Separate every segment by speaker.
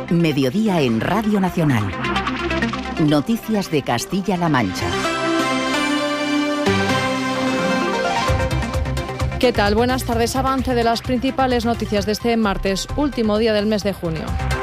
Speaker 1: Mediodía en Radio Nacional. Noticias de Castilla-La Mancha.
Speaker 2: ¿Qué tal? Buenas tardes. Avance de las principales noticias de este martes, último día del mes de junio.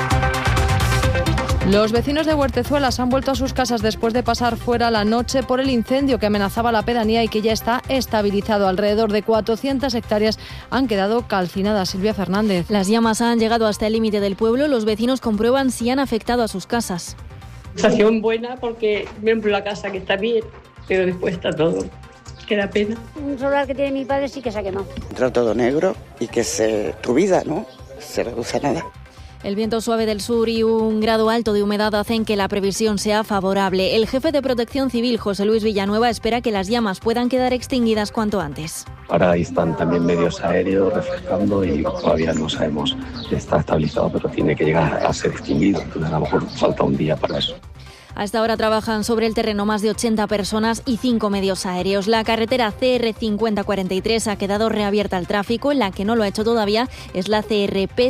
Speaker 2: Los vecinos de Huertezuelas han vuelto a sus casas después de pasar fuera la noche por el incendio que amenazaba la pedanía y que ya está estabilizado. Alrededor de 400 hectáreas han quedado calcinadas. Silvia Fernández.
Speaker 3: Las llamas han llegado hasta el límite del pueblo. Los vecinos comprueban si han afectado a sus casas.
Speaker 4: Sensación buena porque miembro la casa que está bien, pero después está todo. Queda pena.
Speaker 5: Un solar que tiene mi padre sí que se ha quemado.
Speaker 6: Entra todo negro y que tu vida, ¿no? Se reduce a nada.
Speaker 3: El viento suave del sur y un grado alto de humedad hacen que la previsión sea favorable. El jefe de Protección Civil, José Luis Villanueva, espera que las llamas puedan quedar extinguidas cuanto antes.
Speaker 7: Ahora ahí están también medios aéreos refrescando y todavía no sabemos si está estabilizado, pero tiene que llegar a ser extinguido. Entonces a lo mejor falta un día para eso.
Speaker 3: A esta hora trabajan sobre el terreno más de 80 personas y 5 medios aéreos. La carretera CR5043 ha quedado reabierta al tráfico. La que no lo ha hecho todavía es la CRP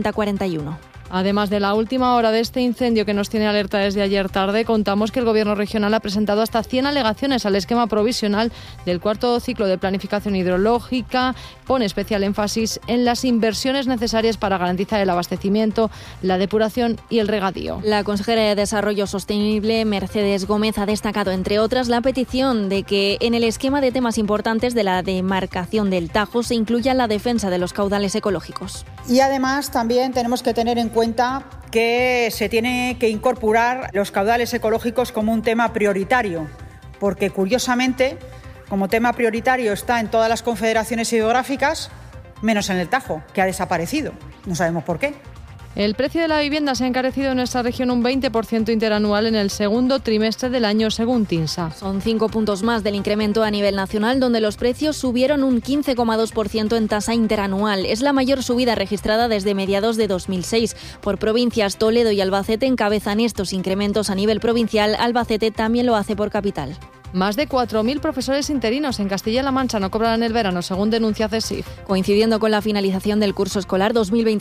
Speaker 3: 5041.
Speaker 2: Además de la última hora de este incendio que nos tiene alerta desde ayer tarde, contamos que el Gobierno regional ha presentado hasta 100 alegaciones al esquema provisional del cuarto ciclo de planificación hidrológica. Pone especial énfasis en las inversiones necesarias para garantizar el abastecimiento, la depuración y el regadío.
Speaker 3: La consejera de Desarrollo Sostenible, Mercedes Gómez, ha destacado, entre otras, la petición de que en el esquema de temas importantes de la demarcación del Tajo se incluya la defensa de los caudales ecológicos.
Speaker 8: Y además también tenemos que tener en cuenta que se tiene que incorporar los caudales ecológicos como un tema prioritario, porque curiosamente, como tema prioritario está en todas las confederaciones hidrográficas, menos en el Tajo, que ha desaparecido. No sabemos por qué.
Speaker 2: El precio de la vivienda se ha encarecido en nuestra región un 20% interanual en el segundo trimestre del año, según TINSA.
Speaker 3: Son 5 puntos más del incremento a nivel nacional, donde los precios subieron un 15,2% en tasa interanual. Es la mayor subida registrada desde mediados de 2006. Por provincias, Toledo y Albacete encabezan estos incrementos a nivel provincial. Albacete también lo hace por capital.
Speaker 2: Más de 4.000 profesores interinos en Castilla-La Mancha no cobrarán el verano, según denuncia CESIF.
Speaker 3: Coincidiendo con la finalización del curso escolar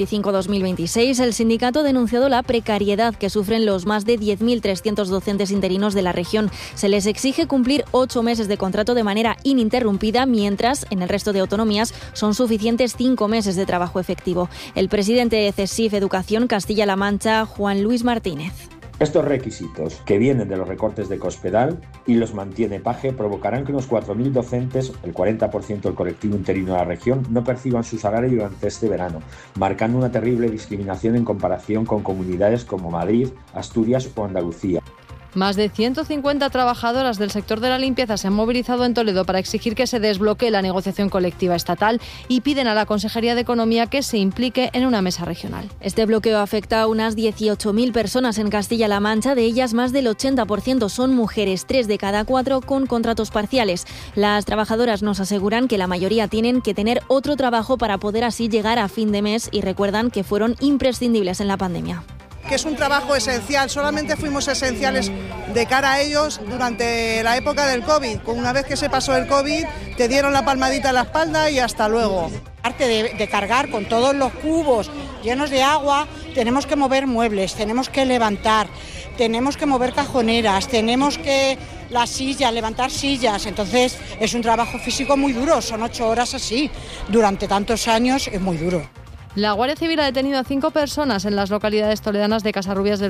Speaker 3: 2025-2026, el sindicato ha denunciado la precariedad que sufren los más de 10.300 docentes interinos de la región. Se les exige cumplir 8 meses de contrato de manera ininterrumpida, mientras en el resto de autonomías son suficientes 5 meses de trabajo efectivo. El presidente de CESIF Educación Castilla-La Mancha, Juan Luis Martínez.
Speaker 9: Estos requisitos, que vienen de los recortes de Cospedal y los mantiene PAGE, provocarán que unos 4.000 docentes, el 40% del colectivo interino de la región, no perciban su salario durante este verano, marcando una terrible discriminación en comparación con comunidades como Madrid, Asturias o Andalucía.
Speaker 2: Más de 150 trabajadoras del sector de la limpieza se han movilizado en Toledo para exigir que se desbloquee la negociación colectiva estatal y piden a la Consejería de Economía que se implique en una mesa regional.
Speaker 3: Este bloqueo afecta a unas 18.000 personas en Castilla-La Mancha. De ellas, más del 80% son mujeres, 3 de cada 4 con contratos parciales. Las trabajadoras nos aseguran que la mayoría tienen que tener otro trabajo para poder así llegar a fin de mes y recuerdan que fueron imprescindibles en la pandemia.
Speaker 10: Que es un trabajo esencial, solamente fuimos esenciales de cara a ellos durante la época del COVID. Una vez que se pasó el COVID, te dieron la palmadita en la espalda y hasta luego.
Speaker 11: Aparte de cargar con todos los cubos llenos de agua, tenemos que mover muebles, tenemos que levantar, tenemos que mover cajoneras, tenemos que levantar sillas. Entonces es un trabajo físico muy duro, son 8 horas así, durante tantos años es muy duro.
Speaker 2: La Guardia Civil ha detenido a 5 personas en las localidades toledanas de Casarrubias del